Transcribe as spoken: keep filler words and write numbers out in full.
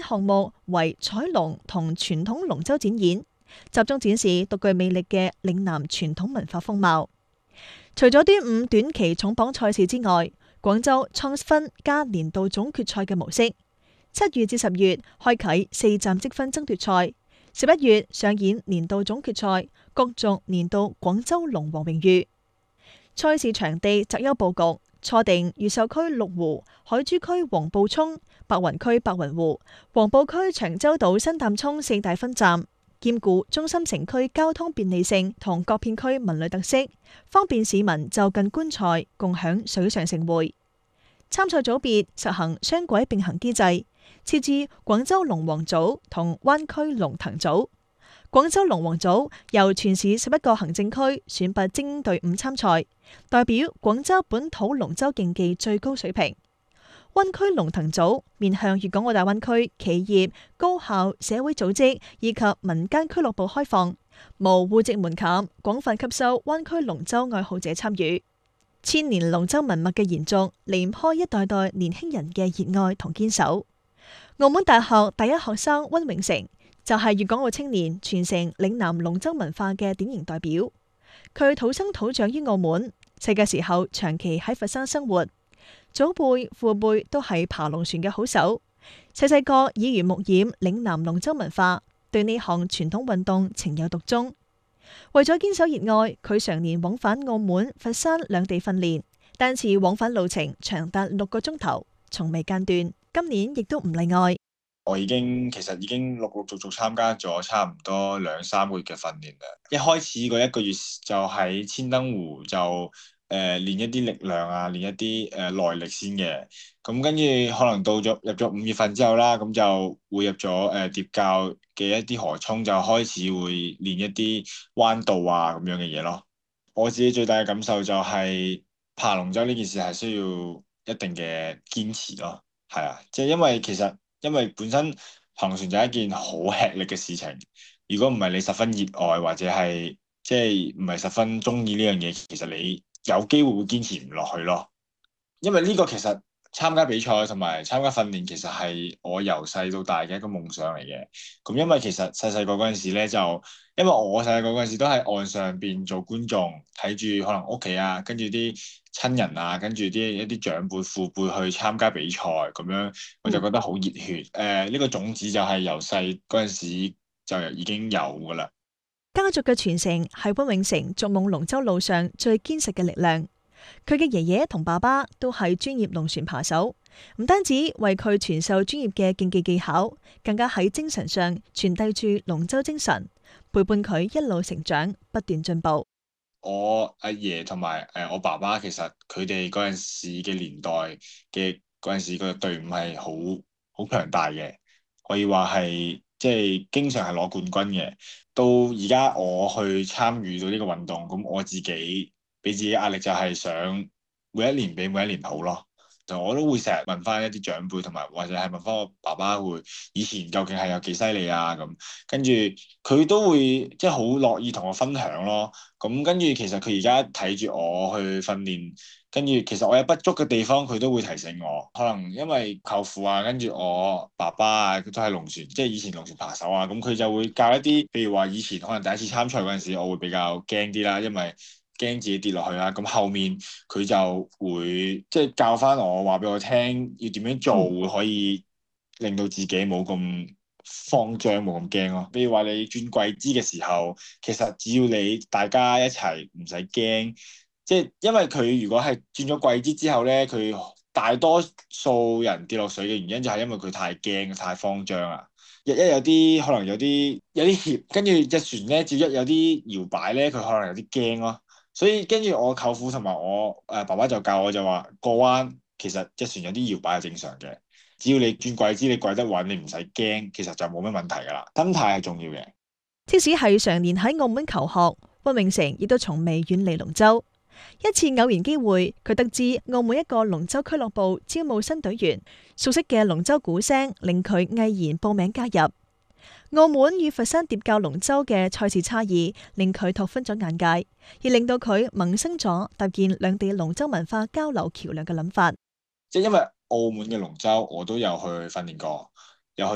項目為彩龍同傳統龍舟展演，集中展示獨具魅力嘅嶺南傳統文化風貌。除咗端午短期重磅賽事之外，廣州創分加年度總決賽嘅模式，七月至十月開啟四站積分爭奪賽，十一月上演年度總決賽，角逐年度廣州龍王榮譽。賽事場地擇優佈局，錯定越秀區麓湖、海珠區黃埔涌、白雲區白雲湖、黃埔區長洲島新淡涌四大分站，兼顧中心城區交通便利性同各片區文旅特色，方便市民就近觀賽，共享水上盛會。參賽組別實行雙軌並行機制，設置廣州龍王組同灣區龍騰組。廣州龍王組由全市十一個行政區選拔精英隊伍參賽，代表廣州本土龍舟競技最高水平。灣區龍騰組面向粵港澳大灣區企業、高校、社會組織以及民間俱樂部開放，無戶籍門檻，廣泛吸收灣區龍舟愛好者參與。千年龍舟文物嘅延續，離唔開一代代年輕人嘅熱愛同堅守。澳門大學第一學生溫永成就係粵港澳青年傳承嶺南龍舟文化嘅典型代表。佢土生土長於澳門，細嘅時候長期喺佛山生活，祖輩父輩都係爬龍船嘅好手。細細個耳濡目染嶺南龍舟文化，對呢項傳統運動情有獨鍾。為咗堅守熱愛，佢常年往返澳門、佛山兩地訓練，單次往返路程長達六個鐘頭，從未間斷。今年亦都唔例外。 我已經其實已經陸陸續續參加咗差唔多兩三個月嘅訓練啦。一開始嗰一個月就喺千燈湖就誒、呃、練一啲力量啊，練一啲誒、呃、耐力先嘅。咁跟住可能到咗入咗五月份之後啦，咁就會入咗誒疊教嘅一啲河涌，就開始會練一啲彎道啊咁樣嘅嘢咯。我自己最大嘅感受就係爬龍舟呢件事係需要一定嘅堅持咯。係啊，即係因為其實。因為本身行船就係一件好吃力嘅事情，如果唔係你十分熱愛或者係即係唔係十分中意呢樣嘢，其實你有機會會堅持唔落去咯。因為呢個其實參加比賽同埋參加訓練，其實係我由細到大嘅一個夢想嚟嘅。咁因為其實細細個嗰陣時咧，就因為我細細個嗰陣時都喺岸上邊做觀眾，睇住可能屋企啊，跟住啲親人啊，跟住啲一啲長輩父輩去參加比賽咁樣，我就覺得好熱血。誒、呃，呢、這個種子就係由細嗰陣時就已經有噶啦。 家族嘅傳承係溫永成逐夢龍舟路上最堅實嘅力量。佢嘅爺爺同爸爸都係專業龍船扒手，唔單止為佢傳授專業嘅競技技巧，更加喺精神上傳遞住龍舟精神，陪伴佢一路成長，不斷進步。 我阿爺同埋誒我爸爸，其實佢哋嗰陣時嘅年代嘅嗰陣時個隊伍係好好強大嘅，可以話係即係經常係攞冠軍嘅。到而家我去參與到呢個運動，咁我自己俾自己壓力就係想每一年比每一年好咯。就我都會成日問翻一啲長輩，同埋或者係問翻我爸爸會以前究竟係有幾犀利啊咁，跟住佢都會即係好樂意同我分享咯。咁跟住其實佢而家睇住我去訓練，跟住其實我有不足嘅地方，佢都會提醒我。可能因為舅父啊，跟住我爸爸啊，佢都係龍船，即係以前龍船扒手啊，咁佢就會教一啲，譬如話以前可能第一次參賽嗰陣時，我會比較驚啲啦，因為驚自己跌落去啦。咁後面佢就會即係教翻我，話俾我聽要點樣做會可以令到自己冇咁慌張，冇咁驚咯。比如話你轉跪姿嘅時候，其實只要你大家一齊唔使驚，即係因為佢如果係轉咗跪姿之後咧，佢大多數人跌落水嘅原因就係因為佢太驚、太慌張啦。一一有啲可能有啲有啲怯，跟住隻船咧，只要一有啲搖擺咧，佢可能有啲驚咯。所以跟住我舅父同埋我誒爸爸就教我就話過彎，其實隻船有啲搖擺係正常嘅。只要你轉跪姿，你跪得穩，你唔使驚，其實就冇咩問題噶啦。心態係重要嘅。 即使係常年喺澳門求學，溫永成亦都從未遠離龍舟。一次偶然機會，佢得知澳門一個龍舟俱樂部招募新隊員，熟悉嘅龍舟鼓聲令佢毅然報名加入。澳門與佛山疊教龍舟嘅賽事差異，令佢拓寬咗眼界，亦令到佢萌生咗搭建兩地龍舟文化交流橋樑嘅諗法。 即係因為澳門嘅龍舟我都有去訓練過，